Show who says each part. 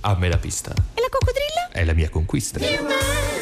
Speaker 1: A me la pista
Speaker 2: E la coccodrilla?
Speaker 1: è la mia conquista.